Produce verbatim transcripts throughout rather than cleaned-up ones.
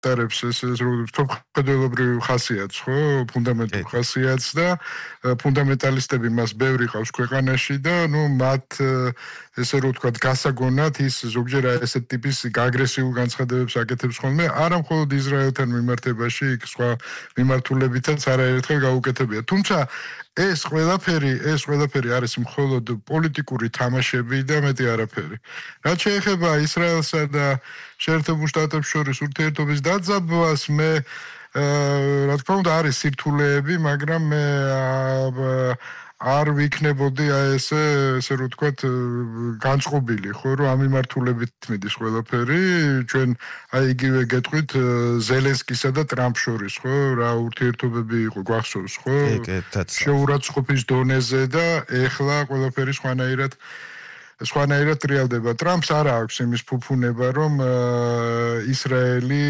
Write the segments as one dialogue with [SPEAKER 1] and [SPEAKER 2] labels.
[SPEAKER 1] ატარებს ეს თოფხედველობრივ ხასიათს, ხო, ფუნდამენტურ ხასიათს და ფუნდამენტალისტები მას ბევრი ყავს ქვეყანაში და ნუ მათ ესე რომ ვთქვათ, გასაგონად ის ზოგჯერ ესეთ ტიპის აგრესიულ განცხადებებს აკეთებს ხოლმე, არა მხოლოდ ისრაელთან მიმართებაში, იქ სხვა მიმართულებითაც არაერთხელ გაუკეთებია. თუმცა ეს ყველაფერი, ეს ყველაფერი არის მხოლოდ პოლიტიკური თამაშები და მეტი არაფერი. რაც შეეხება ისრაელსა და შეერთებულ შტატებს შორის ურთიერთობის დაძაბვას, მე რა თქმა უნდა არის სირთულეები, მაგრამ მე არ ვიქნებოდი აი ესე, ესე რომ ვთქვათ, განწყობილი, ხო, რომ ამ მიმართულებით მიდის ყველაფერი, ჩვენ აი იგივე გეტყვით ზელენსკისა და ტრამპ შორის, ხო, რა ურთიერთობები იყო, გვახსოვს, ხო? შეურაცხყოფის დონეზე და ეხლა ყველაფერი სხვანაირად სხვანაირად ტრიალდება. ტრამპს არ აქვს იმის ფუფუნება, რომ ისრაელი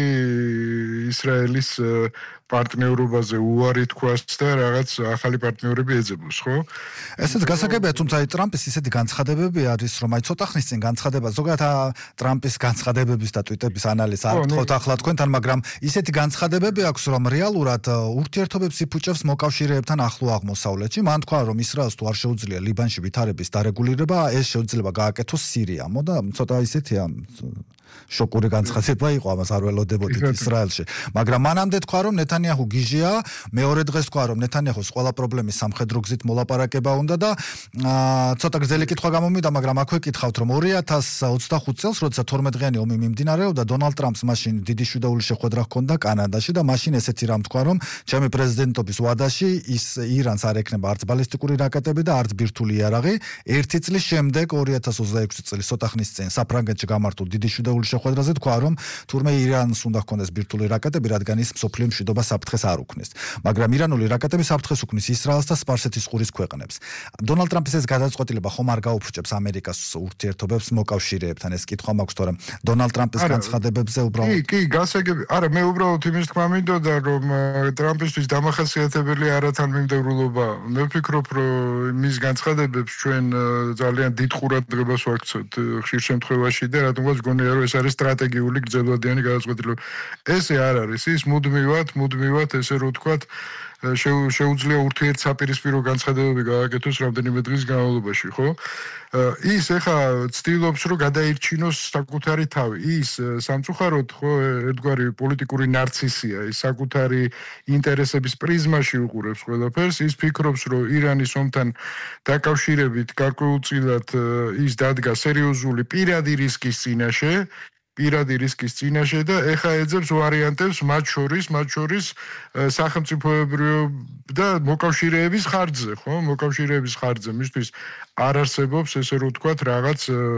[SPEAKER 1] ისრაელის პარტნიორობაზე უარი თქვას და რაღაც ახალი პარტნიორები ეძებოს, ხო?
[SPEAKER 2] ესეც გასაგებია, თუმცა აი ტრამპის ისეთი განცხადებები არის, რომ აი ცოტა ხნის წინ განცხადება, ზოგადად ტრამპის განცხადებების და ტვიტების ანალიზს არ ვთქვათ ახლა თქვენთან, მაგრამ ისეთი განცხადებები აქვს, რომ რეალურად ურთიერთობებს იფუჭებს მოკავშირეებთან ახლო აღმოსავლეთში. მან თქვა, რომ ისრაელს თუ არ შეუძლია ლიბანში ვითარების დარეგულირება, ეს შეუძლია გააკეთოს სირიამ და ცოტა ისეთია შოკური განცხადება იყო, ამას არ ველოდებოდით ისრაელში. მაგრამ მანამდე თქვა, რომ ნეთანიაჰუ გიჟია, მეორე დღეს თქვა, რომ ნეთანიაჰუს ყველა პრობლემის სამხედრო გზით მოლაპარაკება უნდა და ცოტა გრძელი კითხვა გამომივიდა, მაგრამ აქვე კითხავთ, რომ ორი ათას ოცდახუთ წელს, როცა თორმეტ დღიანი ომი მიმდინარეობდა, დონალდ ტრამპს მაშინ დიდი შვიდაული შეხვედრა ჰქონდა კანადაში და მაშინ ესეთი რამ თქვა, რომ ჩემი პრეზიდენტობის ვადაში ის ირანს არ ექნება არც ბალისტიკური რაკეტები და არც ბირთვული იარაღი. ერთი წლის შემდეგ ორი ათას ოცდაექვსი წლის ცოტა ხნის წინ საფრანგეთში გამართულ დიდი შვიდაული შეხვედრაზე თქვა, რომ თურმე ირანს უნდა ჰქონდეს ბირთვული რაკეტები, რადგან ის მსოფლიო მშვიდობა საფრთხეს არ უქმნის. მაგრამ ირანული რაკეტები საფრთხეს უქმნის ისრაელს და სპარსეთის ყურის ქვეყნებს. დონალდ ტრამპის ეს გადაწყვეტილება ხომ არ გაუფრჩებს ამერიკას ურთიერთობებს მოკავშირეებთან? ეს კითხვა მაქვს, თორემ დონალდ ტრამპის განცხადებებზე უბრალოდ
[SPEAKER 1] კი, კი, გასაგები. არა, მე უბრალოდ იმის თქმა მინდოდა, რომ ტრამპისთვის დამახასიათებელი არათანმიმდევრულობა. მე ვფიქრობ, რომ მის განცხადებებს ჩვენ ძალიან დიდ ყურადღებას ვაქცევთ ხშირ შემთხვევაში და რატომღაც გონია, რომ ეს არის სტრატეგიული გრძელვადიანი გადაწყვეტილება. ესე არ არის, ის მუდმივად, მუდმივად ესე რომ ვთქვათ, შეუძლია ურთიერთსაპირისპირო განცხადებები გააკეთოს რამდენიმე დღის განმავლობაში, ხო? ის ეხა ცდილობს, რომ გადაირჩინოს საკუთარი თავი. ის სამწუხაროდ, ხო, ერთგვარი პოლიტიკური ნარცისია, ის საკუთარი ინტერესების პრიზმაში უყურებს ყველაფერს, ის ფიქრობს, რომ ირანის ომთან დაკავშირებით გარკვეულწილად ის დადგა სერიოზული პირადი რისკის წინაშე, პირადი რისკის წინაშე და ეხა ეძებს ვარიანტებს მათ შორის, მათ შორის სახელმწიფოებრივ და მოკავშირეების ხარჯზე, ხო? მოკავშირეების ხარჯზე მისთვის არ არსებობს, ესე რომ ვთქვათ, რაღაც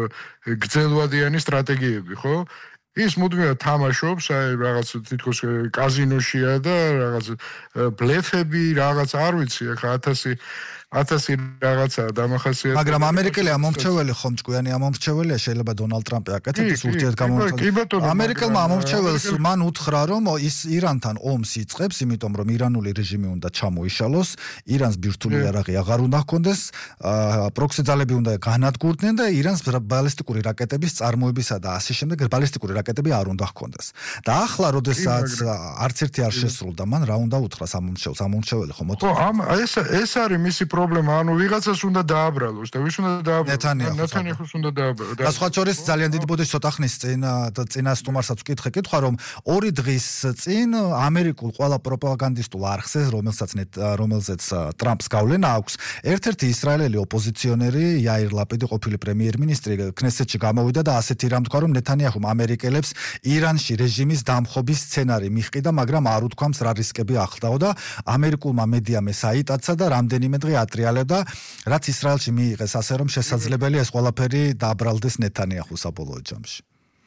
[SPEAKER 1] გრძელვადიანი სტრატეგიები, ხო? ის მუდმივად თამაშობს, აი რაღაც თითქოს კაზინოშია და რაღაც ბლეფები, რაღაც არ ვიცი, ახლა ათასი ათასი რაღაცაა დამახასიათებელი.
[SPEAKER 2] მაგრამ ამერიკელი ამომრჩეველი ხომ ჭკვიანი ამომრჩეველია, შეიძლება დონალდ ტრამპი აკეთებს ურთიერთგამომრჩეველს. ამერიკელმა ამომრჩეველს მან უთხრა, რომ ის ირანთან ომს იწყებს, იმიტომ რომ ირანული რეჟიმი უნდა ჩამოიშალოს, ირანს ბირთვული იარაღი აღარ უნდა ჰქონდეს, პროქსი ძალები უნდა განადგურდნენ და ირანს ბალისტიკური რაკეტების წარმოებისა და ასე შემდეგ ბალისტიკური რაკეტები არ უნდა ჰქონდეს. და ახლა, როდესაც არც ერთი არ შესრულდა, მან რა უნდა უთხრას ამომრჩეველს, ამომრჩეველი ხომ
[SPEAKER 1] უთხრა. ხო, ამ ეს ეს არის მისი პრობლემა, ანუ ვიღაცას უნდა დააბრალოს და ვის უნდა დააბრალოს? ნეთანიაჰუს უნდა დააბრალოს.
[SPEAKER 2] და სხვა შორის ძალიან დიდი ბოდიში ცოტა ხნის წინ წინა სტუმარსაც ვკითხე კითხვა, რომ ორი დღის წინ ამერიკულ ყველა პროპაგანდისტულ არხზე, რომელსაც რომელზეც ტრამპს გავლენა აქვს, ერთ-ერთი ისრაელელი ოპოზიციონერი იაირ ლაპიდი, ყოფილი პრემიერ-მინისტრი, ქნესეთში გამოვიდა და ასეთი რამ თქვა, რომ ნეთანიაჰუმ ამერიკელებს ირანში რეჟიმის დამხობის სცენარი მიჰყიდა, მაგრამ არ უთქვამს რა რისკები ახლდაო და ამერიკულმა მედიამ ეს აიტაცა და რამდენიმე დღე ატრიალებდა, რაც ისრაელში მიიღეს, ასე რომ შესაძლებელია ეს ყველაფერი დააბრალდეს ნეთანიაჰუს საბოლოო ჯამში.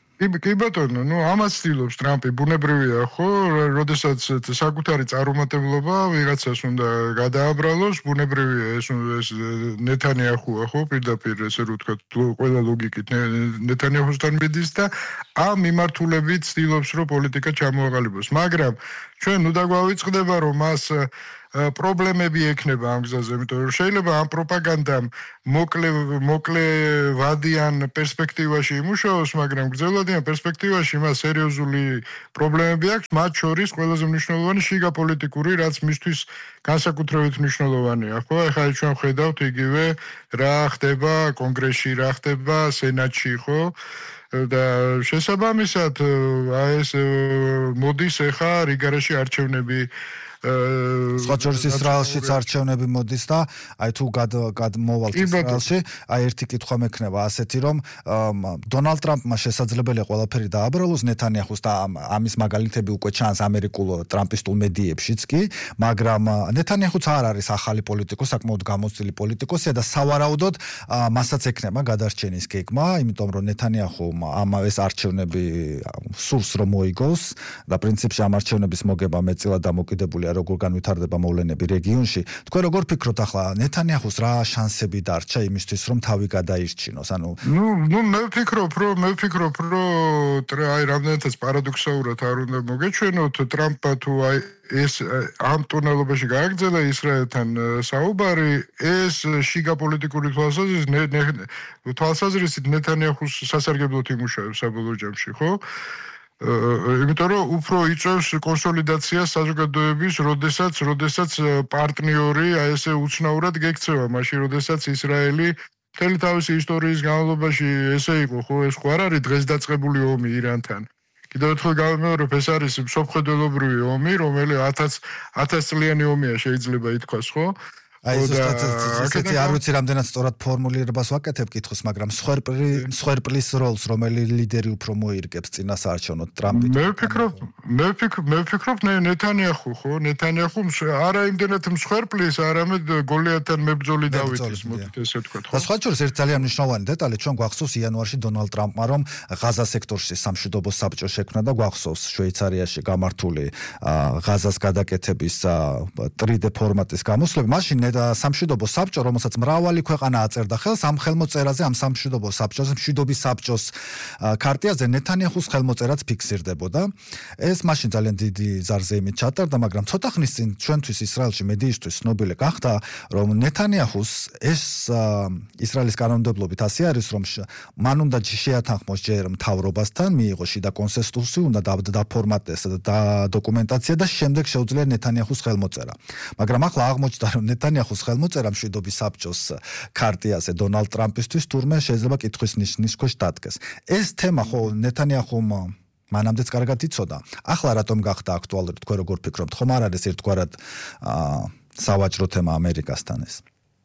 [SPEAKER 1] კი ბატონო, ნუ ამას ცდილობს ტრამპი, ბუნებრივია, ხო, როდესაც საკუთარი წარუმატებლობა ვიღაცას უნდა გადააბრალოს, ბუნებრივია ეს ეს ნეთანიაჰუა, ხო, პირდაპირ ესე რომ ვთქვათ, ყველა ლოგიკით ნეთანიაჰუსთან მიდის და ამ მიმართულებით ცდილობს, რომ პოლიტიკა ჩამოაყალიბოს. მაგრამ ჩვენ უნდა გვავიწყდება, რომ მას პრობლემები ექნება ამ გზაზე, იმიტომ რომ შეიძლება ამ პროპაგანდამ მოკლე მოკლე ვადიან პერსპექტივაში იმუშაოს, მაგრამ გრძელვადიან პერსპექტივაში მას სერიოზული პრობლემები აქვს, მათ შორის ყველაზე მნიშვნელოვანი შიგა პოლიტიკური, რაც მისთვის განსაკუთრებით მნიშვნელოვანია, ხო? ეხლა ჩვენ ხედავთ იგივე რა ხდება კონგრესში, რა ხდება სენატში, ხო? და შესაბამისად აი ეს მოდის ეხა რიგარაში არჩევნები
[SPEAKER 2] სხვა შორის ისრაელშიც არჩევნები მოდის და აი თუ გადმოვალთ ისრაელში, აი ერთი კითხვა მექნება ასეთი, რომ დონალდ ტრამპმა შესაძლებელია ყველაფერი დააბრალოს ნეთანიაჰუს და ამის მაგალითები უკვე ჩანს ამერიკულ ტრამპისტულ მედიებშიც კი, მაგრამ ნეთანიაჰუც არ არის ახალი პოლიტიკოსი, საკმაოდ გამოცდილი პოლიტიკოსია და სავარაუდოდ მასაც ექნება გადარჩენის გეგმა, იმიტომ რომ ნეთანიაჰუმ ამავეს არჩევნები სურს რომ მოიგოს და პრინციპში ამ არჩევნების მოგება მეტწილად დამოკიდებულია როგორ განვითარდება მოვლენები რეგიონში. თქვენ როგორ ფიქრობთ ახლა ნეთანიაჰუს რა შანსები დარჩა იმისთვის რომ თავი გადაირჩინოს? ანუ
[SPEAKER 1] ნუ ნუ მე ვფიქრობ რომ მე ვფიქრობ რომ აი რამდენადაც პარადოქსალურად არ უნდა მოგეჩვენოთ ტრამპმა თუ აი ეს ამ ტურნელობაში გააგრძელა ისრაელთან საუბარი, ეს შიგა პოლიტიკური თვალსაზრისით თვალსაზრისით ნეთანიაჰუს სასარგებლოდ იმუშავებს საბოლოო ჯამში, ხო? იმიტომ რომ უფრო იწევს კონსოლიდაციას საზოგადოების, როდესაც როდესაც პარტნიორი აი ესე უცნაურად გექცევა, მაშინ როდესაც ისრაელი მთელი თავისი ისტორიის განმავლობაში ესე იყო, ხო, ეს ხო არ არის დღეს დაწყებული ომი ირანთან. კიდევ ერთხელ გავიმეორებ, ეს არის მსოფლმხედველობრივი ომი, რომელიც ათას წლიანი ომია შეიძლება ითქვას, ხო?
[SPEAKER 2] აი ესეთი არ ვიცი რამდენად სწორად ფორმულირებას ვაკეთებ კითხოს, მაგრამ მსხვერპლის როლს რომელი ლიდერი უფრო მოირგებს წინასაარჩევნოდ ტრამპი?
[SPEAKER 1] მე ვფიქრობ, მე ვფიქრობ, მე ვფიქრობ ნეთანიაჰუ, ხო, ნეთანიაჰუ არა იმდენად მსხვერპლის, არამედ გოლიათთან მებრძოლი დავითის, მოდით ესე ვთქვათ, ხო?
[SPEAKER 2] და სხვა შორის ერთი ძალიან მნიშვნელოვანი დეტალი, ჩვენ გვახსოვს იანვარში დონალდ ტრამპმა რომ ღაზა სექტორში სამშვიდობო საბჭო შექმნა და გვახსოვს შვეიცარიაში გამართული ღაზას გადაკეთების ტრიდე ფორმატის გამოსვლები, მაშინ და სამშვიდობო საბჭო, რომელსაც მრავალი ქვეყანა აწერდა ხელს, ამ ხელმოწერაზე, ამ სამშვიდობო საბჭოს, მშვიდობის საბჭოს ქარტიაზე ნეთანიაჰუს ხელმოწერაც ფიქსირდებოდა. ეს მაშინ ძალიან დიდი ზარზეიმით ჩატარდა, მაგრამ ცოტა ხნის წინ ჩვენთვის ისრაელში მედიისთვის ცნობილი გახდა, რომ ნეთანიაჰუს ეს ისრაელის კანონმდებლობით ასე არის, რომ მან უნდა შეათანხმოს ჯერ მთავრობასთან, მიიღო შიდა კონსენსუსი, უნდა დაფორმატდეს და დოკუმენტაცია და შემდეგ შეუძლია ნეთანიაჰუს ხელმოწერა. მაგრამ ახლა აღმოჩნდა, რომ ნეთანიაჰუს ხელმოწერა მშვიდობის საბჭოს ქარტიაზე დონალდ ტრამპისთვის თურმე შეიძლება კითხვის ნიშნის ქვეშ დადგეს. ეს თემა ხო ნეთანიაჰუმ მანამდეც კარგად იცოდა. ახლა რატომ გახდა აქტუალური, თქვენ როგორ ფიქრობთ? ხომ არ არის ერთგვარად სავაჭრო თემა ამერიკასთან ეს?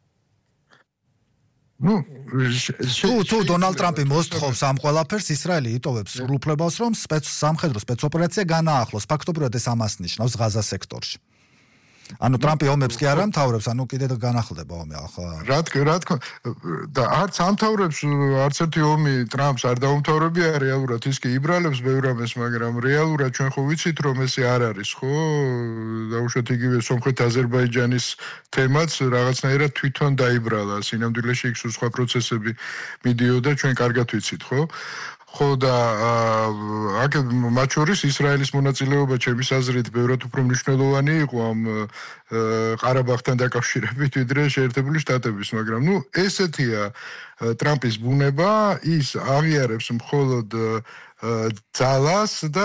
[SPEAKER 1] ნუ
[SPEAKER 2] თუ დონალდ ტრამპი მოსთხოვს ამ ყველაფერს, ისრაელი იტოვებს სრულ უფლებას, რომ სამხედრო სპეცოპერაცია განაახლოს. ფაქტობრივად ეს ამას ნიშნავს ღაზა სექტორში. ანუ ტრამპი ომებს კი არ ამთავრებს, ანუ კიდევ განახლდება ომი ახლა.
[SPEAKER 1] რა რა თქმა და არც ამთავრებს, არც ერთი ომი ტრამპს არ დაუმთავრებია რეალურად, ის კი იბრალებს ბევრ ამას, მაგრამ რეალურად ჩვენ ხო ვიცით რომ ესე არ არის, ხო? დაუშვათ იგივე სომხეთ-აზერბაიჯანის თემაც რაღაცნაირად თვითონ დაიბრალა, სინამდვილეში იქ სხვა პროცესები მიდიოდა, ჩვენ კარგად ვიცით, ხო? ხო და აქ მათ შორის ისრაელის მონაწილეობა ჩემის აზრით ბევრად უფრო მნიშვნელოვანი იყო ამ ყარაბაღთან დაკავშირებით, ვიდრე შეერთებული შტატების, მაგრამ ნუ ესეთია ტრამპის ბუნება, ის აღიარებს მხოლოდ ძალას და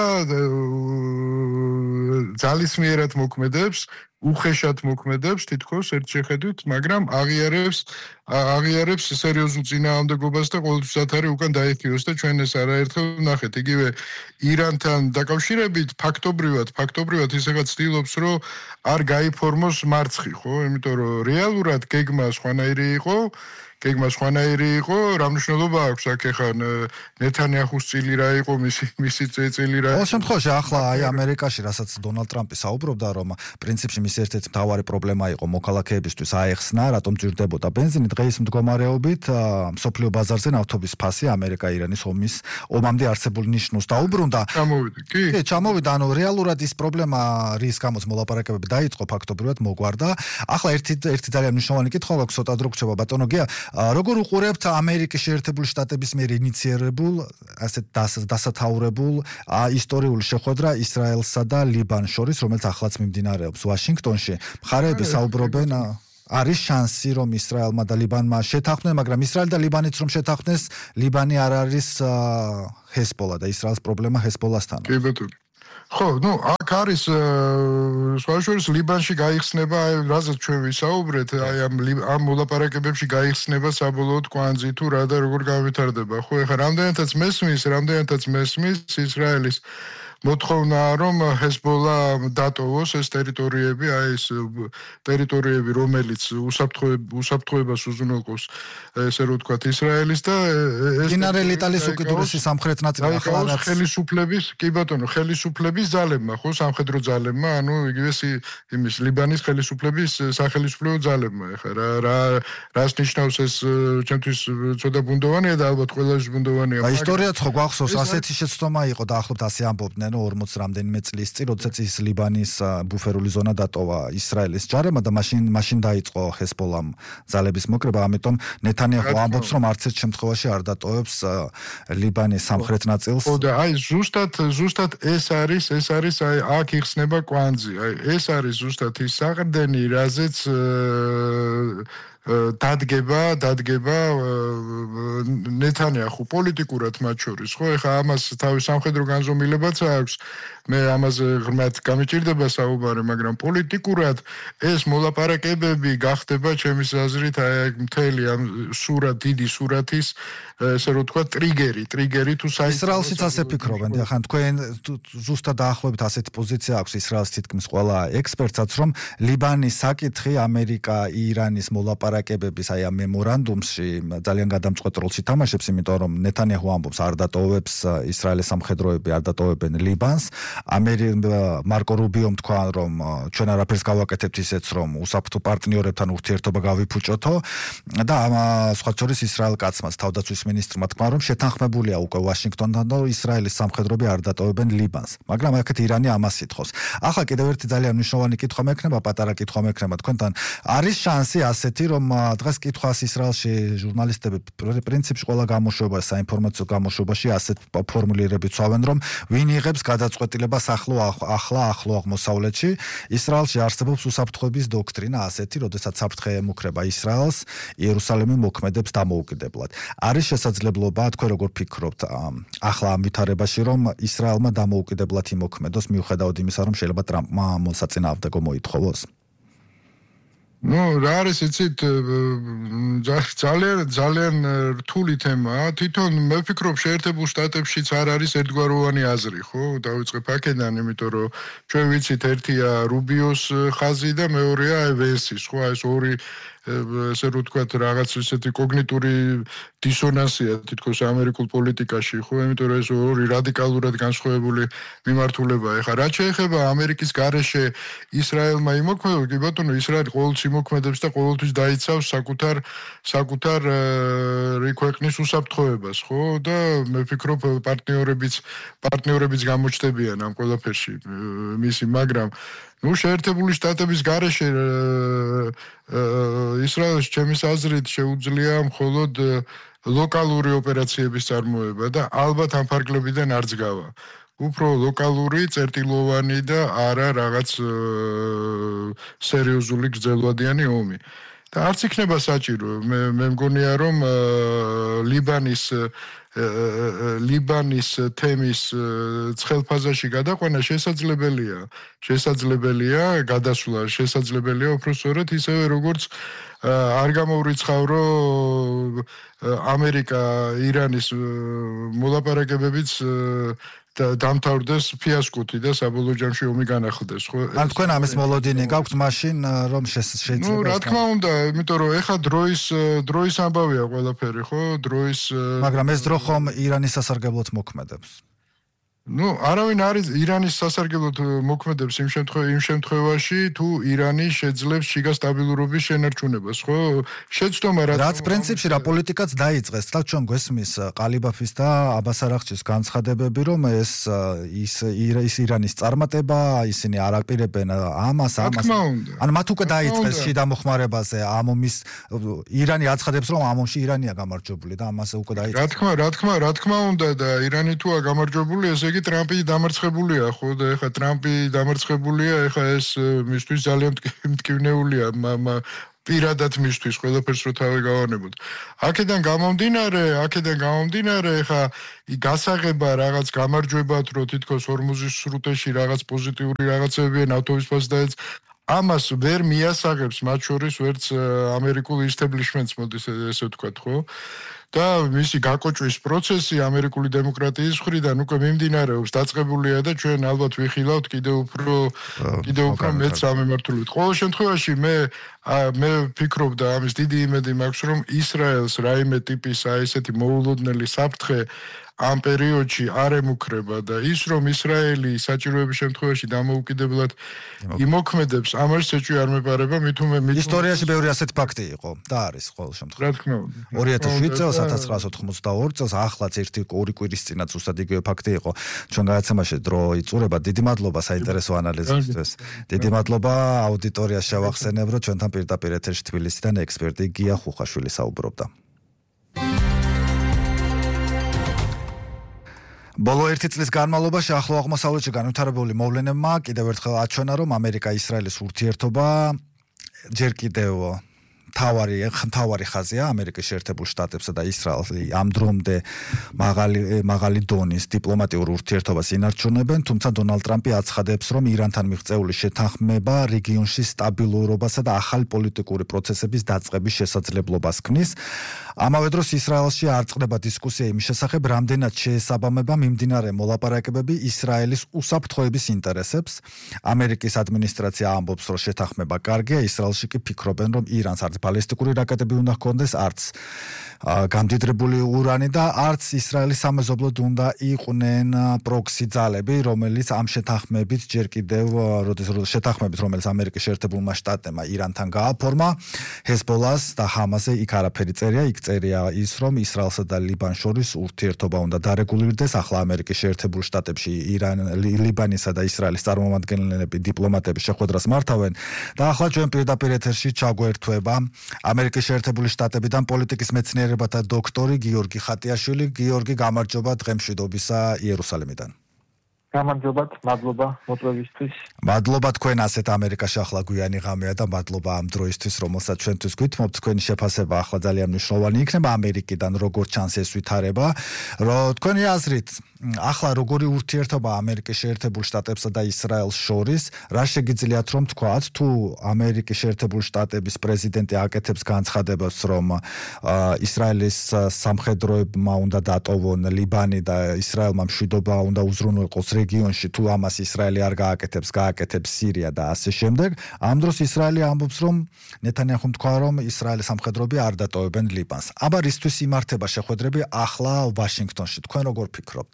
[SPEAKER 1] ძალისმიერად მოქმედებს, უხეშად მოქმედებს თითქოს ერთ შეხედვით, მაგრამ აღიარებს აღიარებს სერიოზულ წინააღმდეგობას და ყოველთვის ათარი უკან დაიხიოს და ჩვენ ეს არაერთხელ ვნახეთ. იგივე ირანთან დაკავშირებით ფაქტობრივად, ფაქტობრივად ისეღა ცდილობს, რომ არ გაიფორმოს მარცხი, ხო? იმიტომ რომ რეალურად გეგმა სხვანაირი იყო, გეგმა სხვანაირი იყო, რა მნიშვნელობა აქვს აქ ახლა ნეთანიაჰუს წილი რა იყო, მისი მისი წილი რა იყო.
[SPEAKER 2] ყოველ შემთხვევაში ახლა აი ამერიკაში, რასაც დონალდ ტრამპი საუბრობდა, რომ პრინციპში მის ერთ-ერთი მთავარი პრობლემა იყო მოქალაქეებისთვის აეხსნა, რატომ ჭირდებოდა ბენზინი, დღეს მდგომარეობით მსოფლიო ბაზარზე ნავთობის ფასი ამერიკა-ირანის ომის ომამდე არსებულ ნიშნულს დაუბრუნდა.
[SPEAKER 1] ჩამოვიდა, კი?
[SPEAKER 2] კი, ჩამოვიდა, ანუ რეალურად ის პრობლემა, რის გამოც მოლაპარაკებები დაიწყო, ფაქტობრივად მოგვარდა. ახლა ერთი ერთი ძალიან მნიშვნელოვანი კითხვა გვაქვს, ცოტა დრო გრჩება ბატონო გია. როგორ უყურებთ ამერიკის შეერთებული შტატების მიერ ინიციერებულ ასეთ დასათაურებულ ისტორიული შეხვედრა ისრაელსა და ლიბანს შორის, რომელიც ახლაც მიმდინარეობს ვაშინგტონში? მხარეები საუბრობენ არის შანსი რომ ისრაელმა და ლიბანმა შეთანხმდნენ, მაგრამ ისრაელი და ლიბანიც რომ შეთანხმდეს, ლიბანი არ არის ჰეზბოლა და ისრაელს პრობლემა ჰეზბოლასთან.
[SPEAKER 1] კი ბატონო. ხო, ну, აქ არის სხვაშორის ლიბანში გაიხსნება, აი, რაზეც ჩვენ ვისაუბრეთ, აი ამ ამ მოლაპარაკებებში გაიხსნება საბოლოოდ კვანძი თუ რა და როგორ გავითარდება. ხო, ეხლა რამდენადაც მესმის, რამდენადაც მესმის ისრაელის მოთხოვნაა რომ ჰეზბოლა დატოვოს ეს ტერიტორიები, აი ეს ტერიტორიები, რომელიც უსაფრთხოებას უზრუნველყოფს, ესე რომ ვთქვათ, ისრაელის და ეს
[SPEAKER 2] მდინარე ლიტალის უკიდურესი სამხრეთ ნაწილი ახლა რაც
[SPEAKER 1] ხელისუფლების, კი ბატონო, ხელისუფლების ძალებმა, ხო, სამხედრო ძალებმა, ანუ იგივე იმის ლიბანის ხელისუფლების სახელისუფლებო ძალებმა, ეხლა რა რა რას ნიშნავს ეს ჩემთვის ცოტა ბუნდოვანია და ალბათ ყველაზე ბუნდოვანია.
[SPEAKER 2] აი ისტორიაც ხო გვახსოვს, ასეთი შეცდომა იყო და ახლობთ ასე ამბობდნენ ორმოც რამდენიმე წლის წინ, როდესაც ის ლიბანის ბუფერული ზონა დატოვა ისრაელის ჯარებმა და მაშინ მაშინ დაიწყო ჰეზბოლამ ძალების მოკრება, ამიტომ ნეთანიაჰუ ამბობს, რომ არც ერთ შემთხვევაში არ დატოვებს ლიბანის სამხრეთ ნაწილს.
[SPEAKER 1] ხო და აი ზუსტად ზუსტად ეს არის, ეს არის აი აქ იხსნება კვანძი. აი ეს არის ზუსტად ის საყრდენი, რაზეც დადგება, დადგება ნეთანიაჰუ პოლიტიკურად მათ შორის, ხო? ეხლა ამას თავის სამხედრო განზომილებაც აქვს. მე ამაზე ღრმად გამიჭირდება საუბარი, მაგრამ პოლიტიკურად ეს მოლაპარაკებები გახდება ჩემის აზრით აი მთელი ამ სურათ, დიდი სურათის, ესე რომ თქვა, ტრიგერი, ტრიგერი თუ საერთოდ
[SPEAKER 2] ისრაელშიც ასე ფიქრობენ, ახლა თქვენ ზუსტად დაახლოებით ასეთი პოზიცია აქვს ისრაელს თითქმის ყველა ექსპერტსაც, რომ ლიბანის საკითხი ამერიკა ირანის მოლაპარაკებების აი ამ მემორანდუმში ძალიან გადამწყვეტ როლს ითამაშებს, იმიტომ რომ ნეთანიაჰუ ამბობს არ დატოვებს ისრაელის სამხედროები, არ დატოვებენ ლიბანს. მარკო რუბიომ თქვა, რომ ჩვენ არაფერს გავაკეთებთ ისეც, რომ უსაფრთხო პარტნიორებთან ურთიერთობა გავიფუჭოთო და სხვა შორის ისრაელ კაცმაც თავდაცვის მინისტრმა თქვა, რომ შეთანხმებულია უკვე ვაშინგტონთან და ისრაელის სამხედროები არ დატოვებენ ლიბანს. მაგრამ აქეთ ირანი ამას ითხოვს. ახლა კიდევ ერთი ძალიან მნიშვნელოვანი კითხვა მექნება, პატარა კითხვა მექნება თქვენთან. არის შანსი ასეთი, რომ დღეს კითხვას ისრაელში ჟურნალისტები პრინციპში ყველა გამოშვება, საინფორმაციო გამოშვებაში ასეთ ფორმულირებით ცვავენ, რომ ვინ იღებს გადაწყვეტილებას ახლო ახლა ახლო აღმოსავლეთში, ისრაელში არსებობს უსაფრთხოების დოქტრინა ასეთი, როდესაც საფრთხე ემუქრება ისრაელს, იერუსალიმი მოქმედებს დამოუკიდებლად. არის შესაძლებლობა, თქვენ როგორ ფიქრობთ, ახლა ამ ვითარებაში, რომ ისრაელმა დამოუკიდებლად იმოქმედოს, მიუხედავად იმისა, რომ შეიძლება ტრამპმა მოსაწინააღმდეგო მოითხოვოს?
[SPEAKER 1] ну, რა არის იცით, ძალიან ძალიან რთული თემაა. თვითონ მე ვფიქრობ, შეერთებულ შტატებშიც არ არის ერთგვაროვანი აზრი, ხო? დავიწყებ აქედან, იმიტომ რომ ჩვენ ვიცით, ერთია რუბიოს ხაზი და მეორეა ვენსის, ხო? ეს ორი ესე რომ ვთქვათ, რაღაც ისეთი კოგნიტური დისონანსია თითქოს ამერიკულ პოლიტიკაში, ხო? იმიტომ რომ ეს ორი რადიკალურად განსხვავებული მიმართულებაა. ეხლა რაც შეეხება ამერიკის გარეშე ისრაელმა იმოქმედება, კი ბატონო, ისრაელი ყოველთვის იმოქმედებს და ყოველთვის დაიცავს საკუთარ საკუთარ ქვეყნის უსაფრთხოებას, ხო? და მე ვფიქრობ, პარტნიორებიც პარტნიორებიც გამოჩნდებიან ამ ყველაფერში მისი, მაგრამ ну, შეერთებული შტატების გარეშე ისრაელს ჩემის აზრით შეუძლია მხოლოდ ლოკალური ოპერაციების წარმოება და ალბათ ამ ფარგლებიდან არ ძგავა. უფრო ლოკალური, წერტილოვანი და არა რაღაც სერიოზული გრძელვადიანი ომი. და არც იქნება საჭირო. მე მე მგონია, რომ ლიბანის ლიბანის თემის ცხელფაზაში გადაყვანა შესაძლებელია. შესაძლებელია გადასვლა, შესაძლებელია უბრალოდ ისევე როგორც არ გამოვრიცხავრო ამერიკა ირანის მოლაპარაკებებიც დამთავრდეს ფიასკოთი და საბოლოო ჯამში ომი განახლდეს, ხო?
[SPEAKER 2] ან თქვენ ამის მოლოდინი გაქვთ მაშინ, რომ შეიძლება
[SPEAKER 1] ну, რა თქმა უნდა, იმიტომ რომ ეხა დროის დროის ამბავია ყველაფერი, ხო? დროის
[SPEAKER 2] მაგრამ ეს დრო ხომ ირანის სასარგებლოდ მოქმედებს.
[SPEAKER 1] ნუ არავინ არის ირანის სასარგებლოდ მოქმედებს იმ შემთხვევაში იმ შემთხვევაში თუ ირანი შეძლებს შიგა სტაბილურობის შენარჩუნებას, ხო? შეცდომა რა
[SPEAKER 2] რაც პრინციპში რა პოლიტიკაც დაიწყეს, თქო ჩვენ გვესმის ყალიბაფის და აბას არაღჩის განცხადებები, რომ ეს ის ის ირანის წარმატება, ისინი არ აპირებენ ამას, ამას. ან მათ უკვე დაიწყეს შიდა მოხმარებაზე ამ ომის ირანი აცხადებს, რომ ამ ომში ირანია გამარჯვებული და ამაზე უკვე დაიწყეს.
[SPEAKER 1] რა თქმა, რა თქმა, რა თქმა უნდა და ირანი თუა გამარჯვებული, ესე იგი ტრამპი დამარცხებულია, ხო და ეხა ტრამპი დამარცხებულია, ეხა ეს მისთვის ძალიან მტკივნეულია, პირადად მისთვის ყველაფერს რო თავი გავანებოთ. აქედან გამომდინარე, აქედან გამომდინარე, ეხა გასაღება რაღაც გამარჯვებათ, რო თითქოს ორმუზის სრუტეში რაღაც პოზიტიური რაღაცებია ნავთობის ფასადაც ამას ვერ მიასაღებს მათ შორის ვერც ამერიკულ ისტებლიშმენტს მოდის ესე ვთქვათ, ხო? და მისი გაკოჭვის პროცესი ამერიკული დემოკრატიის მხრიდან უკვე მიმდინარეობს, დაწყებულია და ჩვენ ალბათ ვიხილავთ კიდევ უფრო კიდევ უფრო მეც სამემართულებით. ყოველ შემთხვევაში მე მე ვფიქრობ და ამის დიდი იმედი მაქვს, რომ ისრაელს რაიმე ტიპის აი ესეთი მოულოდნელი საფრთხე ამ პერიოდში არ ემუქრება და ის რომ ისრაელი საჭიროების შემთხვევაში დამოუკიდებლად იმოქმედებს, ამას ეჭვი არ მეპარება, მით უმეტ
[SPEAKER 2] ისტორიაში ბევრი ასეთი ფაქტი იყო და არის ყოველ შემთხვევაში.
[SPEAKER 1] რა თქმა უნდა.
[SPEAKER 2] ორი ათას შვიდ წელს, ათას ცხრაასა ოთხმოცდაორი წელს, ახლაც ერთი ორი კვირის წინაც უბრალოდ იგივე ფაქტი იყო. ჩვენ გადაცემაში დრო იწურება. დიდი მადლობა საინტერესო ანალიზისთვის. დიდი მადლობა აუდიტორიას შევახსენებ, რომ ჩვენთან პირდაპირ ეთერში თბილისიდან ექსპერტი გია ხუხაშვილი საუბრობდა. ბოლო ერთი წლის განმავლობაში ახლო აღმოსავლეთში განვითარებული მოვლენებმა კიდევ ერთხელ აჩვენა, რომ ამერიკა-ისრაელის ურთიერთობა ჯერ კიდევ თავარი თავარი ხაზია ამერიკის შეერთებულ შტატებსა და ისრაელს ამ დრომდე მაღალი მაღალი დონის დიპლომატიურ ურთიერთობას ინარჩუნებენ, თუმცა დონალდ ტრამპი აცხადებს, რომ ირანთან მიღწეული შეთანხმება რეგიონში სტაბილურობასა და ახალი პოლიტიკური პროცესების დაწყების შესაძლებლობას ქმნის. ამავე დროს ისრაელში არ წყდება დისკუსია იმის შესახებ, რამდენად შეესაბამება მიმდინარე მოლაპარაკებები ისრაელის უსაფრთხოების ინტერესებს. ამერიკის ადმინისტრაცია ამბობს, რომ შეთანხმება კარგია, ისრაელში კი ფიქრობენ, რომ ირანს არც ბალისტიკური რაკეტები უნდა ჰქონდეს, არც გამდიდრებული ურანი და არც ისრაელის სამეზობლოდ უნდა იყვნენ პროქსი ძალები, რომელიც ამ შეთანხმებით ჯერ კიდევ როდესაც შეთანხმებით, რომელიც ამერიკის შეერთებულმა შტატებმა ირანთან გააფორმა, ჰეზბოლას და ჰამასზე იქ არაფერი წერია, იქ წერია ის, რომ ისრაელსა და ლიბანს შორის ურთიერთობა უნდა დარეგულირდეს. ახლა ამერიკის შეერთებულ შტატებში ირან, ლიბანისა და ისრაელის წარმომადგენლები, დიპლომატები შეხვედრას მართავენ და ახლა ჩვენ პირდაპირ ეთერში ჩაგვერთვება ამერიკის შეერთებული შტატებიდან პოლიტიკის მეცნიერებათა დოქტორი გიორგი ხატიაშვილი. გიორგი, გამარჯობა დღემშვიდობისა იერუსალიმიდან.
[SPEAKER 3] გამარჯობათ, მადლობა მოწვევისთვის.
[SPEAKER 2] მადლობა თქვენ ასეთ ამერიკაში ახლა გვიანი ღამეა და მადლობა ამ დროისთვის, რომელსაც ჩვენთვის გვითმობთ. თქვენი შეფასება ახლა ძალიან მნიშვნელოვანი იქნება ამერიკიდან, როგორც ჩანს ეს ვითარება, რომ თქვენი აზრით ახლა როგორი ურთიერთობა ამერიკის შეერთებულ შტატებსა და ისრაელს შორის, რა შეგიძლიათ რომ თქვათ, თუ ამერიკის შეერთებული შტატების პრეზიდენტი აკეთებს განცხადებას, რომ ისრაელის სამხედროებმა უნდა დატოვონ ლიბანი და ისრაელმა მშვიდობა უნდა უზრუნველყოს რეგიონში, თუ ამას ისრაელი არ გააკეთებს, გააკეთებს სირია და ასე შემდეგ. ამ დროს ისრაელი ამბობს, რომ ნეთანიაჰუმ თქვა, რომ ისრაელის სამხედროები არ დატოვებენ ლიბანს. აბა რისთვის იმართება შეხვედრები ახლა ვაშინგტონში? თქვენ როგორ ფიქრობთ?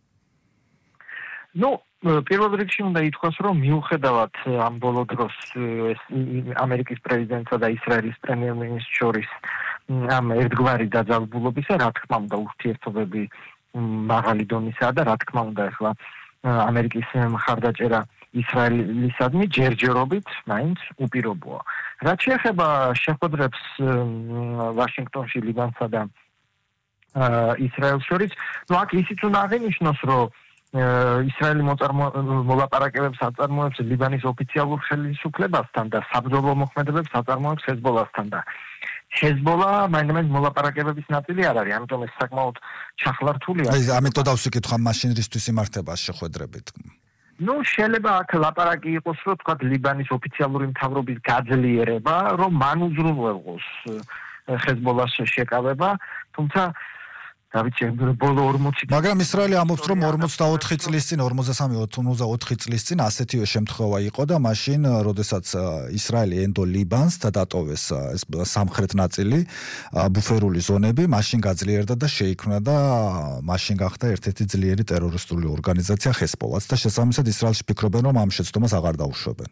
[SPEAKER 3] ნუ პირველ რიგში უნდა ითქვას, რომ მიუხედავად ამ ბოლო დროს ამერიკის პრეზიდენტსა და ისრაელის პრემიერ-მინისტრს შორის ამ ერთგვარი დაძაბულობისა, რა თქმა უნდა ურთიერთობები მაღალი დონისაა და რა თქმა უნდა ახლა ამერიკის მხარდაჭერა ისრაელისადმი ჯერჯერობით მაინც უპირობოა. რაც შეეხება შეხვედრებს ვაშინგტონში ლიბანსა და ისრაელს შორის, ნუ აქ ისიც უნდა აღინიშნოს, რომ ისრაელი მოლაპარაკებებს აწარმოებს ლიბანის ოფიციალურ ხელისუფლებასთან და საბრძოლო მოქმედებებს აწარმოებს ჰეზბოლასთან და ჰეზბოლა მაინც მოლაპარაკებების ნაწილი არ არის, ამიტომ ეს საკმაოდ ჩახლართულია.
[SPEAKER 2] აი, ამიტომ დავსიკითხავ, მაშინ რისთვის იმართება შეხვედრებით?
[SPEAKER 3] ნუ შეიძლება აქ ლაპარაკი იყოს, რომ თქვა ლიბანის ოფიციალური მთავრობის გაძლიერება, რომ მან უზრუნველყოს ჰეზბოლას შეკავება, თუმცა რა ვიცი, ბოლო ორმოცი.
[SPEAKER 2] მაგრამ ისრაელი ამბობს, რომ ორმოცდაოთხი წლის წინ, ორმოცდასამი ორმოცდაოთხი წლის წინ ასეთივე შემთხვევა იყო და მაშინ, როდესაც ისრაელი ენდო ლიბანს და დატოვეს ეს სამხრეთ ნაწილი, ბუფერული ზონები, მაშინ გაძლიერდა და შეიქმნა და მაშინ გახდა ერთ-ერთი ძლიერი ტერორისტული ორგანიზაცია ჰესბოლაც და შესაბამისად ისრაელში ფიქრობენ, რომ ამ შეცდომას აღარ დაუშვებენ.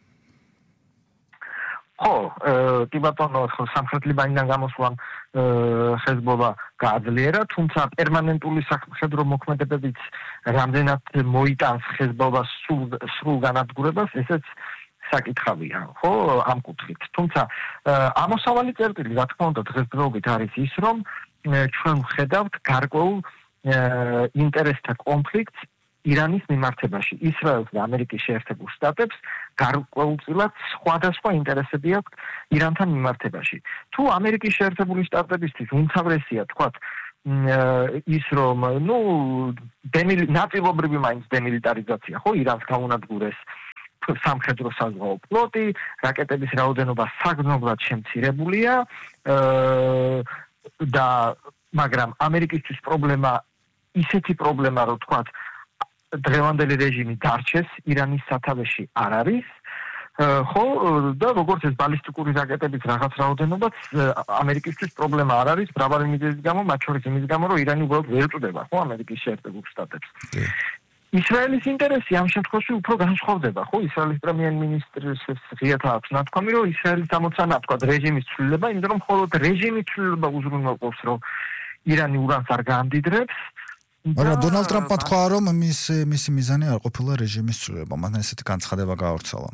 [SPEAKER 3] ხო, კი ბატონო, სამხრეთ ლიბანიდან გამოსვლამ ჰესბოლა გააძლიერა, თუმცა პერმანენტული სამხედრო მოქმედებებიც რამდენად მოიტანს ჰესბოლას სრულ განადგურებას, ესეც საკითხავია, ხო, ამ კუთხით. თუმცა ამოსავალი წერტილი, რა თქმა უნდა, დღესდღეობით არის ის, რომ ჩვენ ვხედავთ გარკვეულ ინტერესთა კონფლიქტს ირანის მიმართებაში. ისრაელს და ამერიკის შეერთებულ შტატებს გარკვეულწილად სხვადასხვა ინტერესები აქვს ირანთან მიმართებაში. თუ ამერიკის შეერთებული შტატებისთვის უმთავრესია, თქვათ, ის რომ, ну, ნაწილობრივი მაინც დემილიტარიზაცია, ხო, ირანს გაუნადგურეს სამხედრო საზღვაო ფლოტი, რაკეტების რაოდენობა საგრძნობლად შემცირებულია და მაგრამ ამერიკისთვის პრობლემა ისეთი პრობლემა, რომ თქვათ დღევანდელი რეჟიმი დარჩეს ირანის სათავეში არ არის. ხო, და როგორც ეს ბალისტიკური რაკეტების რაღაც რაოდენობაც ამერიკისთვის პრობლემა არ არის, მრავალი მიზეზის გამო, მათ შორის იმის გამო, რომ ირანი უბრალოდ ვერ წვდება, ხო, ამერიკის შეერთებულ შტატებს. ისრაელის ინტერესი ამ შემთხვევაში უფრო განსხვავდება, ხო, ისრაელის პრემიერ-მინისტრის ღიათა აქვს ნათქვამი, რომ ისრაელის ამოცანა, თქვა, რეჟიმის ცვლილება, იმიტომ რომ მხოლოდ რეჟიმის ცვლილება უზრუნველყოფს, რომ ირანი ურანს არ გაამდიდრებს.
[SPEAKER 2] მაგრამ დონალდ ტრამპმა თქვა, რომ მის მისი მიზანი არ ყოფილა რეჟიმის ცვლილება, მან ესეთი განცხადება გაავრცელა.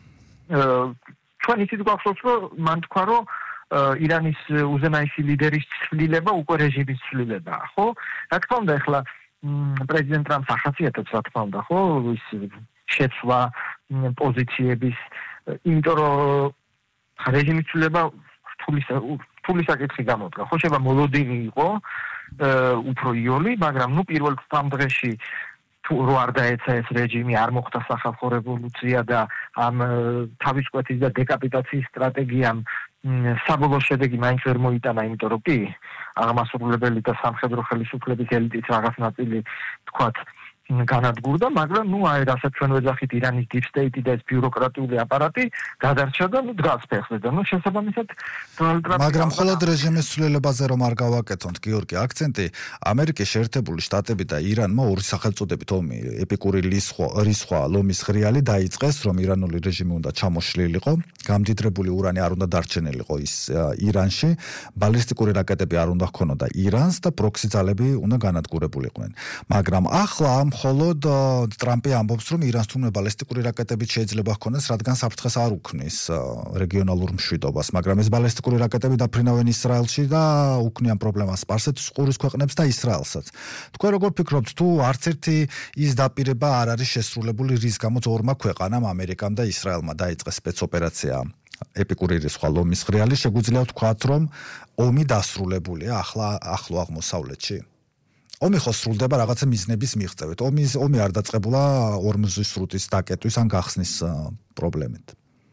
[SPEAKER 3] ჩვენ ისიც გვახსოვს, რომ მან თქვა, რომ ირანის უზენაესი ლიდერის ცვლილება უკვე რეჟიმის ცვლილებაა, ხო? რა თქმა უნდა, ახლა პრეზიდენტ ტრამპს ახასიათებს, რა თქმა უნდა, ხო, ის შეცვლა პოზიციების, იმიტომ რომ რეჟიმის ცვლილება რთული საკითხი გამოდგა. ხო, შეიძლება მოლოდინი იყო, უფრო იოლი, მაგრამ ნუ პირველ წამ დღეში თუ რო არ დაეცა ეს რეჟიმი, არ მოხდა სახალხო რევოლუცია და ამ თავისკვეთის და დეკაპიტაციის სტრატეგიამ საბოლოო შედეგი მაინც ვერ მოიტანა, იმიტომ რომ კი აღმასრულებელი და სამხედრო ხელისუფლების ელიტის რაღაც ნაწილი, თქვათ, განადგურდა, მაგრამ ნუ აი რასაც ჩვენ ვეძახით ირანის deep state და ეს ბიუროკრატიული აპარატი გადარჩა და ნუ დგას ფეხზე და ნუ შესაბამისად დონალდ ტრამპი
[SPEAKER 2] მაგრამ მხოლოდ რეჟიმის ცვლილებაზე რომ არ გავაკეთოთ, გიორგი, აქცენტი ამერიკის შეერთებული შტატები და ირანმა ორი სახელწოდებით ომი, ეპიკური რისხვა, ლომის ღრიალი დაიწყეს, რომ ირანული რეჟიმი უნდა ჩამოშლილიყო, გამდიდრებული ურანი არ უნდა დარჩენილიყო ის ირანში, ბალისტიკური რაკეტები არ უნდა ჰქონოდა ირანს და პროქსი ძალები უნდა განადგურებულიყვნენ. მაგრამ ახლა მხოლოდ ტრამპი ამბობს, რომ ირანს თუმცა ბალისტიკური რაკეტები შეიძლება ჰქონდეს, რადგან საფრთხეს არ უქმნის რეგიონალურ მშვიდობას, მაგრამ ეს ბალისტიკური რაკეტები დაფრინავენ ისრაელში და უქმნიან პრობლემას სპარსეთის ყურის ქვეყნებს და ისრაელსაც. თქვენ როგორ ფიქრობთ, თუ არც ერთი ის დაპირება არ არის შესრულებული, რის გამოც ორმა ქვეყანამ, ამერიკამ და ისრაელმა დაიწყეს სპეცოპერაცია ეპიკური რისხვა, ლომის ღრიალი, შეგვიძლია ვთქვათ, რომ ომი დასრულებულია ახლა ახლო აღმოსავლეთში? ომი ხო სრულდება რაღაცა მიზნების მიღწევით. ომი ომი არ დაწყებულა ორმოცი სრუტის დაკეტვის ან გახსნის პრობლემით.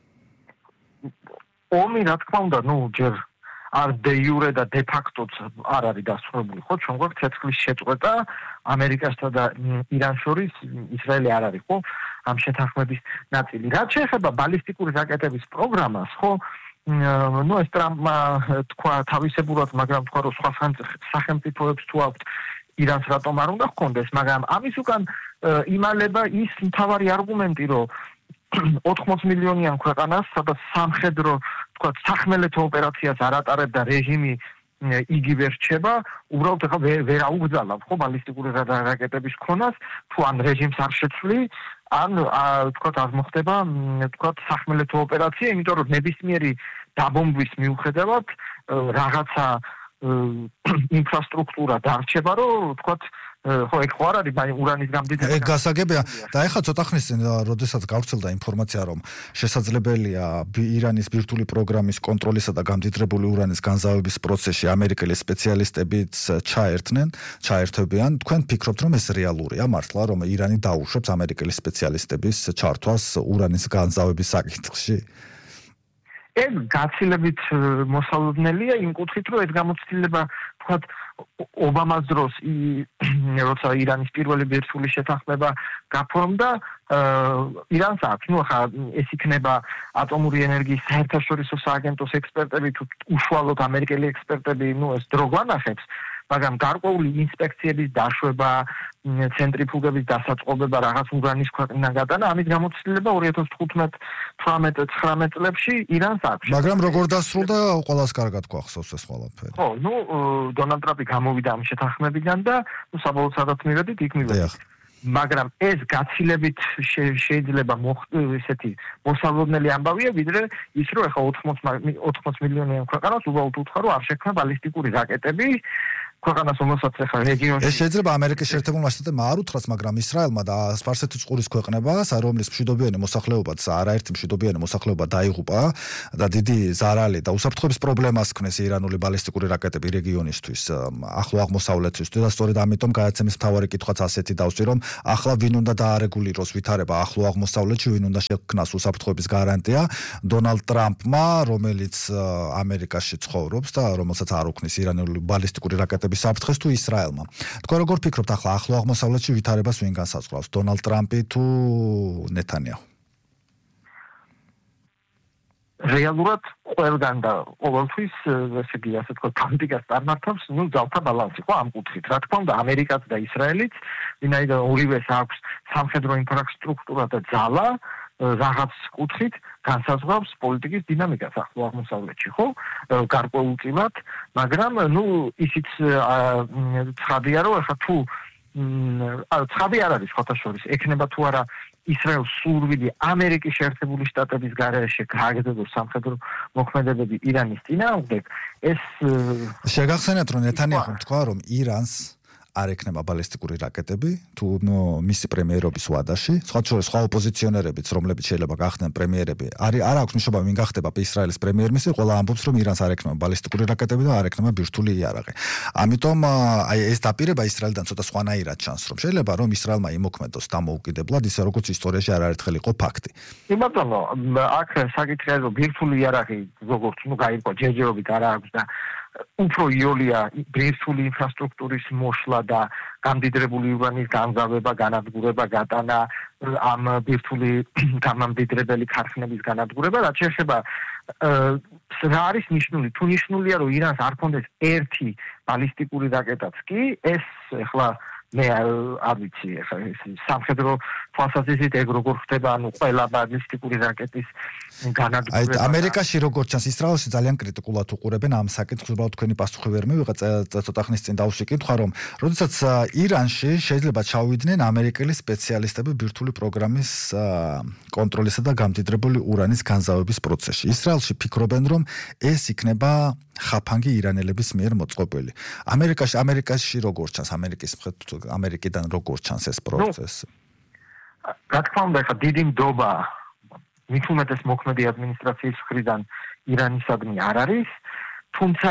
[SPEAKER 3] ომი, რა თქმა უნდა, ნუ ჯერ არ დე იურე და დე ფაქტოც არ არის დასრულებული, ხო? ჩვენ გვაქვს ცეცხლის შეწყვეტა ამერიკასა და ირანს შორის, ისრაელი არ არის, ხო? ამ შეთანხმების ნაწილი. რაც შეეხება ბალისტიკური რაკეტების პროგრამას, ხო? ნუ ეს ტრამპმა თქვა თავისებურად, მაგრამ თქვა რომ სხვა სახელმწიფოებს თუ აქვთ ირანს რატომ არ უნდა ჰქონდეს, მაგრამ ამის უკან იმალება ის მთავარი არგუმენტი, რომ ოთხმოცი მილიონიან ქვეყანას, სადაც სამხედრო, თქვა, სახმელეთო ოპერაციას არ ატარებდა რეჟიმი იგივე რჩება, უბრალოდ ახლა ვერ აუგზავნავ, ხო, ბალისტიკური რაკეტების ქონას, თუ ან რეჟიმს არ შეცვლი, ან თქვა, არ მოხდება, თქვა, სახმელეთო ოპერაცია, იმიტომ რომ ნებისმიერი დაბომბვის მიუხედავად რაღაცა ინფრასტრუქტურა დარჩება, რომ თქვათ, ხო, ეგ ხო არ არის ურანის გამდიდრება.
[SPEAKER 2] ეგ გასაგებია და ეხლა ცოტა ხნის წინ, როდესაც გავრცელდა ინფორმაცია, რომ შესაძლებელია ირანის ბირთვული პროგრამის კონტროლისა და გამდიდრებული ურანის განზავების პროცესში ამერიკელი სპეციალისტებიც ჩაერთნენ, ჩაერთვებიან, თქვენ ფიქრობთ, რომ ეს რეალურია მართლა, რომ ირანი დაუშვებს ამერიკელი სპეციალისტების ჩართვას ურანის განზავების საკითხში? ეს
[SPEAKER 3] გაცილებით მოსალოდნელია იმ კუთხით, რომ ეს გამოცდილება, თქვათ, ობამას დროს როცა ირანის პირველი ბირთვული შეთანხმება გაფორმდა, ირანს აქვს, ნუ ხა ეს იქნება ატომური ენერგიის საერთაშორისო სააგენტოს ექსპერტები თუ უშუალოდ ამერიკელი ექსპერტები, ნუ ეს დრო გვანახებს, მაგრამ გარკვეული ინსპექციების დაშვება, ცენტრიფუგების დასაწყობება რაღაც ურანის ქვეყნიდან გადანა, ამით გამოცდილება ორი ათას თხუთმეტ, თვრამეტ, ცხრამეტ წლებში ირანს აქვს.
[SPEAKER 2] მაგრამ როგორ დასრულდა, ყველას კარგად გვახსოვს ეს ყველაფერი.
[SPEAKER 3] ხო, ნუ დონალდ ტრამპი გამოვიდა ამ შეთანხმებიდან და ნუ საბოლოო სადაც მივედით, იქ მივედით. მაგრამ ეს გაცილებით შეიძლება ესეთი მოსალოდნელი ამბავია, ვიდრე ის რომ ეხა ოთხმოც მილიონიან ქვეყანას უბრალოდ უთხრა, რომ არ შექმნა ბალისტიკური რაკეტები ქვეყანას, რომელსაც ეხა რეგიონში.
[SPEAKER 2] ეს შეიძლება ამერიკის შეერთებულმა შტატებმა არ უთხრას, მაგრამ ისრაელმა და სპარსეთის ყურის ქვეყნებას, რომლის მშვიდობიანი მოსახლეობაც, არაერთი მშვიდობიანი მოსახლეობა დაიღუპა და დიდი ზარალი და უსაფრთხოების პრობლემას ქმნეს ირანული ბალისტიკური რაკეტები რეგიონისთვის, ახლო აღმოსავლეთისთვის და სწორედ ამიტომ გადაცემის მთავარი კითხვაც ასეთი დავსვი, რომ ახლა ვინ უნდა დაარეგულიროს ვითარება ახლო აღმოსავლეთში, ვინ უნდა შექმნას უსაფრთხოების გარანტია დონალდ ტრამპმა, რომელიც ამერიკაში ცხოვრობს და რომელსაც არ უქმნის ირანული ბალისტიკური რაკეტების საფრთხეს თუ ისრაელმა. თქვენ როგორ ფიქრობთ ახლა ახლო აღმოსავლეთში ვითარებას ვინ განსაზღვრავს, დონალდ ტრამპი თუ ნეთანიაჰუ?
[SPEAKER 3] რეალურად ყველგან და ყოველთვის ესე იგი ასე თქვა პოლიტიკას წარმართავს, ნუ ძალთა ბალანსი ხო ამ კუთხით. რა თქმა უნდა, ამერიკაც და ისრაელიც, ვინაიდან ორივეს აქვს სამხედრო ინფრასტრუქტურა და ძალა, რაღაც კუთხით განსაზღვრავს პოლიტიკის დინამიკას ახლო აღმოსავლეთში, ხო? გარკვეულწილად, მაგრამ ნუ ისიც ცხადია, რომ ახლა თუ ცხადი არ არის ხოთა შორის, ექნება თუ არა ისრაელს სურვილი ამერიკის შეერთებული შტატების გარეშე გააგრძელოს სამხედრო მოქმედებები ირანის წინააღმდეგ, ეს
[SPEAKER 2] შეგახსენეთ, რომ ნეთანიაჰუმ თქვა, რომ ირანს არ ექნება ბალისტიკური რაკეტები, თუ მისი პრემიერობის ვადაში, სხვა შორის სხვა ოპოზიციონერებიც, რომლებიც შეიძლება გახდნენ პრემიერები, არის არ აქვს მნიშვნელობა ვინ გახდება ისრაელის პრემიერ-მინისტრი, ყველა ამბობს, რომ ირანს არ ექნება ბალისტიკური რაკეტები და არ ექნება ბირთვული იარაღი. ამიტომ აი ეს დაპირება ისრაელთან ცოტა სხვანაირად ჩანს, რომ შეიძლება რომ ისრაელმა იმოქმედოს დამოუკიდებლად, ისე როგორც ისტორიაში არაერთხელ იყო ფაქტი.
[SPEAKER 3] კი ბატონო, აქ საკითხია, რომ ბირთვული იარაღი როგორც ნუ გაირკვა ჯერჯერობით არ აქვს და უფრო იოლია ბირთვული ინფრასტრუქტურის მოშლა და გამდიდრებული ურანის განზავება, განადგურება, გატანა, ამ ბირთვული გამამდიდრებელი ქარხნების განადგურება, რაც შეეხება რა არის ნიშნული? თუ ნიშნულია, რომ ირანს არ ქონდეს ერთი ბალისტიკური რაკეტაც კი, ეს ახლა მე არ ვიცი, ახლა სამხედრო თვალსაზრისით ეგ როგორ ხდება, ანუ ყველა ბალისტიკური რაკეტის განადგურება.
[SPEAKER 2] აი ამერიკაში როგორ ჩანს, ისრაელში ძალიან კრიტიკულად უყურებენ ამ საკითხს, უბრალოდ თქვენი პასუხი ვერ მივიღა, ცოტა ხნის წინ დავშეკითხა, რომ როდესაც ირანში შეიძლება ჩავიდნენ ამერიკელი სპეციალისტები ბირთვული პროგრამის კონტროლისა და გამდიდრებული ურანის განზავების პროცესში. ისრაელში ფიქრობენ, რომ ეს იქნება ხაფანგი ირანელების მიერ მოწყობილი. ამერიკაში ამერიკაში როგორ ჩანს, ამერიკის ამერიკიდან როგორ ჩანს ეს პროცესი?
[SPEAKER 3] რა თქმა უნდა, ხა დიდი ნდობა მით უმეტეს მოქმედი ადმინისტრაციის მხრიდან ირანისადმი არ არის, თუმცა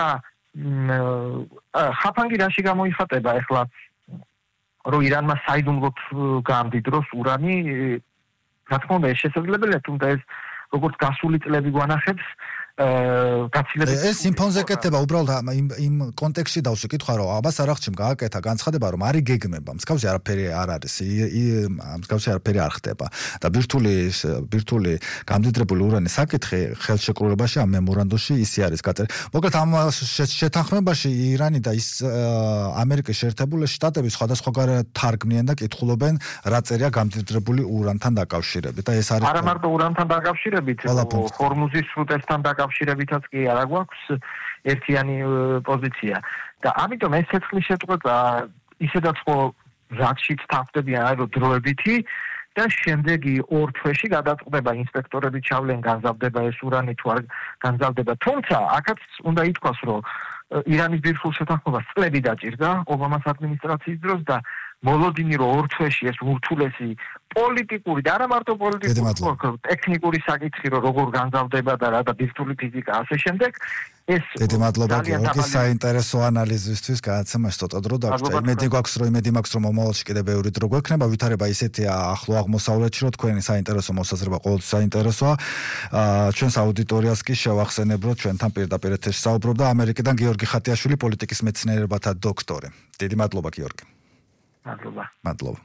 [SPEAKER 3] ხაფანგი რაში გამოიხატება ახლა, რომ ირანმა საიდუმლოდ გამდიდროს ურანი, რა თქმა უნდა, ეს შესაძლებელია, თუმცა ეს როგორც გასული წლები გვანახებს, გაცილებით
[SPEAKER 2] ეს იმ ფონზე კეთდება უბრალოდ იმ იმ კონტექსტში დავშეკითხა, რომ აბას არახჩიმ გააკეთა განცხადება, რომ არის გეგმება, მსგავსი არაფერი არ არის, მსგავსი არაფერი არ ხდება და ბირთვული ბირთვული გამდიდრებული ურანის საკითხი ხელშეკრულებაში ამ მემორანდუმში ისე არის გაწერილი. მოკლედ ამ შეთანხმებაში ირანი და ის ამერიკის შეერთებული შტატები სხვადასხვაგვარად თარგმნიან და კითხულობენ, რა წერია გამდიდრებული ურანთან დაკავშირებით და ეს არის
[SPEAKER 3] არა მარტო ურანთან დაკავშირებით, ჰორმუზის სრუტესთან დაკავშირებით აკავშირებითაც კი არ აქვს ერთიანი პოზიცია და ამიტომ ეს ცეცხლის შეწყვეტა ისედაც ხო რაშიც თავდებიან აი რომ დროებითი და შემდეგი ორ თვეში გადაწყდება ინსპექტორები ჩავლენ განზავდება ეს ურანი თუ არ განზავდება, თუმცა აქაც უნდა ითქვას, რომ ირანის ბირთვულ შეთანხმებას წლები დაჭირდა ობამას ადმინისტრაციის დროს და მოლოდინი რო ორ თვეში ეს ურთულესი პოლიტიკური და არა მარტო პოლიტიკური, ტექნიკური საკითხი რო როგორ განზავდება და რა და ბირთვული ფიზიკა ასე შემდეგ ეს
[SPEAKER 2] დიდი მადლობა გიორგი საინტერესო ანალიზისთვის გადაცემაში ცოტა დრო დაგვჭირდა. იმედი გვაქვს რომ იმედი მაქვს რომ მომავალში კიდევ ბევრი დრო გვექნება. ვითარება ისეთია ახლო აღმოსავლეთში რომ თქვენი საინტერესო მოსაზრება ყოველთვის საინტერესოა. ჩვენს აუდიტორიას კი შევახსენებ რომ ჩვენთან პირდაპირ ეთერში საუბრობდა ამერიკიდან გიორგი ხატიაშვილი პოლიტიკის მეცნიერებათა დოქტორი. დიდი მადლობა გიორგი.
[SPEAKER 3] მადლობა.
[SPEAKER 2] მადლობა.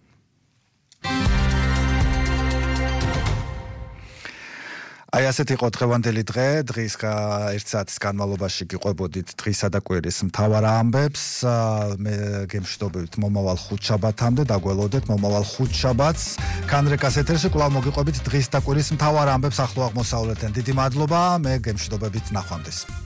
[SPEAKER 2] აი ასეთი იყო დღევანდელი დღე, დღის ერთი საათის განმავლობაში გიყვებოდით დღისა და კვირის მთავარ ამბებს. მე გემშვიდობებით მომავალ ხუთშაბათამდე, დაგველოდეთ მომავალ ხუთშაბათს. კანრეკას ეთერში კვლავ მოგიყვებით დღის და კვირის მთავარ ამბებს ახლო აღმოსავლეთიდან. დიდი მადლობა, მე გემშვიდობებით ნახვამდის.